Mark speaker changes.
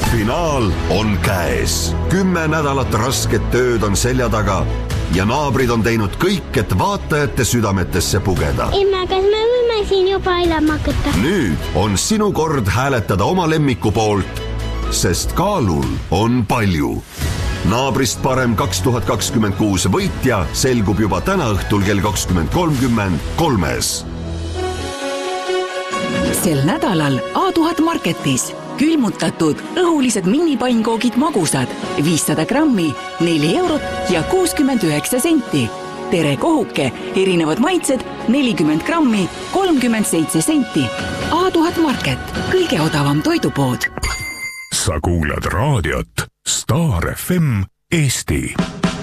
Speaker 1: finaal on käes. 10 nädalat rasket tööd on selja taga ja naabrid on teinud kõik, et vaatajate südametesse pugeda.
Speaker 2: Emma, kas me võime siin juba elama hakata?
Speaker 1: Nüüd on sinu kord hääletada oma lemmiku poolt, sest kaalul on palju. Naabrist parem 2026 võitja selgub juba täna õhtul kell 20.30 3.
Speaker 3: Sel nädalal A1000 Marketis külmutatud õhulised minipainkoogid magusad 500 grammi 4 eurot ja 69 senti. Tere kohuke, erinevad maitsed 40 grammi 37 senti. A1000 Market, kõige odavam toidupood.
Speaker 4: Sa kuulad raadiot Star FM Eesti.